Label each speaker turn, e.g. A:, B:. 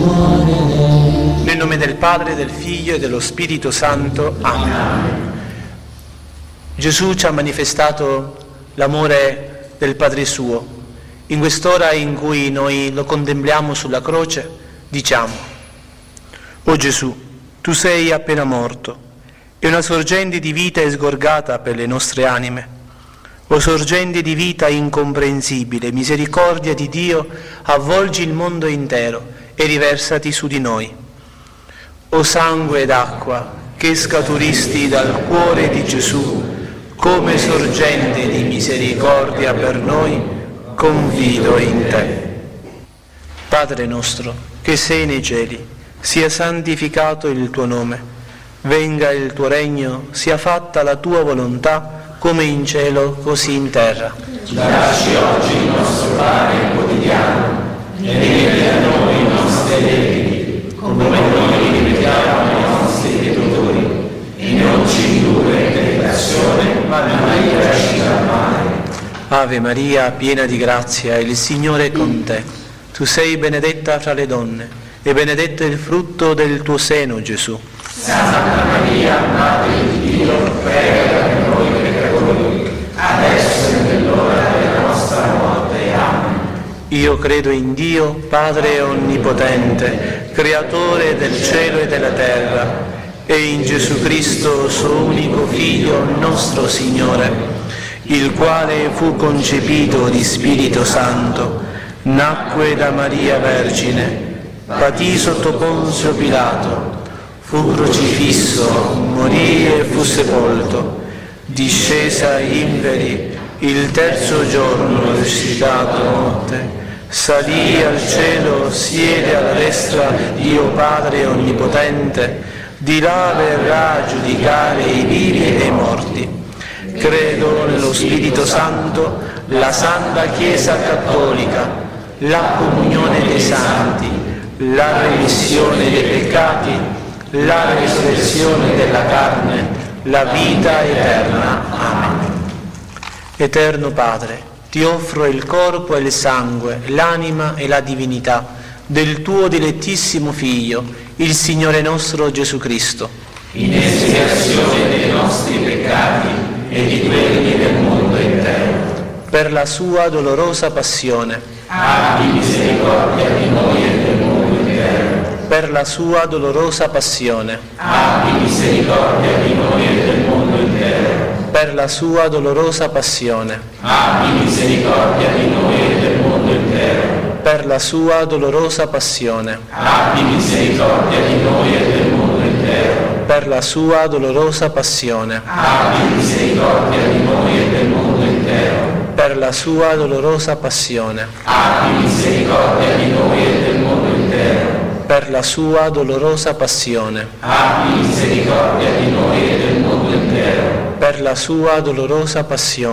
A: Nel nome del Padre, del Figlio e dello Spirito Santo. Amen. Gesù ci ha manifestato l'amore del Padre suo. In quest'ora in cui noi lo contempliamo sulla croce, diciamo: O Gesù, tu sei appena morto, e una sorgente di vita è sgorgata per le nostre anime. O sorgente di vita incomprensibile, misericordia di Dio, avvolgi il mondo intero e riversati su di noi. O sangue ed acqua che scaturisti dal cuore di Gesù, come sorgente di misericordia per noi, confido in te. Padre nostro, che sei nei cieli, sia santificato il tuo nome, venga il tuo regno, sia fatta la tua volontà, come in cielo, così in terra.
B: Dacci oggi il nostro pane quotidiano, e rimetti a noi i nostri debiti, come noi rimettiamo ai nostri debitori, e non ci indurre in tentazione, ma liberaci dal male.
A: Ave Maria, piena di grazia, il Signore è con te. Tu sei benedetta fra le donne, e benedetto è il frutto del tuo seno, Gesù.
B: Santa Maria, Madre di Dio, prega per noi peccatori, adesso e nell'ora della nostra morte. Amen.
A: Io credo in Dio, Padre Onnipotente, Creatore del cielo e della terra, e in Gesù Cristo, suo unico Figlio, nostro Signore, il quale fu concepito di Spirito Santo, nacque da Maria Vergine, patì sotto Ponzio Pilato, fu crocifisso, morì e fu sepolto, discese ai inferi, il terzo giorno risuscitato da morte, salì al cielo, siede alla destra di Dio Padre Onnipotente, di là verrà a giudicare i vivi e i morti. Credo nello Spirito Santo, la Santa Chiesa Cattolica, la comunione dei santi, la remissione dei peccati, la resurrezione della carne, la vita eterna. Amen. Eterno Padre, ti offro il corpo e il sangue, l'anima e la divinità del tuo dilettissimo Figlio, il Signore nostro Gesù Cristo,
B: in espiazione dei nostri peccati e di quelli del mondo intero.
A: Per la sua dolorosa passione,
B: abbi misericordia di noi e del mondo intero.
A: Per la sua dolorosa passione,
B: abbi misericordia di noi e del mondo intero.
A: Per la sua dolorosa passione,
B: abbi misericordia di noi e del mondo intero.
A: Per la sua dolorosa passione,
B: abbi misericordia di noi e del mondo intero.
A: Per la sua dolorosa passione,
B: abbi misericordia di noi e del mondo intero.
A: Per la sua dolorosa passione,
B: abbi misericordia di noi e del mondo intero.
A: Per la sua dolorosa passione,
B: abbi misericordia di noi e del mondo intero.
A: Per la sua dolorosa passione,